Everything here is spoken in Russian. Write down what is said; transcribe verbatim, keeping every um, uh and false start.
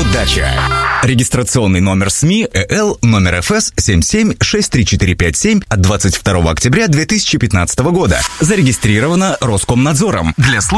Удача! Регистрационный номер СМИ ЭЛ номер эф эс семь семь шесть три четыре пять семь от двадцать второго октября две тысячи пятнадцатого года. Зарегистрировано Роскомнадзором. Для слушателей